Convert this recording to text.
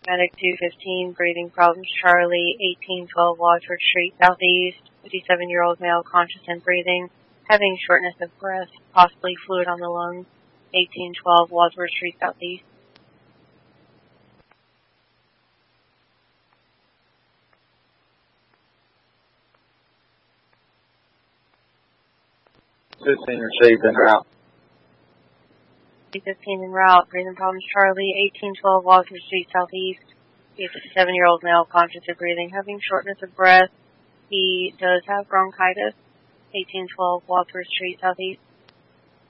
Medic 215, breathing problems, Charlie, 1812 Wadsworth Street, Southeast, 57-year-old male, conscious and breathing, having shortness of breath, possibly fluid on the lungs, 1812 Wadsworth Street, Southeast. Fifteen received en route. 15 en route, breathing problems, Charlie, 1812 Wadsworth Street, Southeast. He is a 57-year-old male, conscious of breathing, having shortness of breath. He does have bronchitis, 1812 Wadsworth Street, Southeast.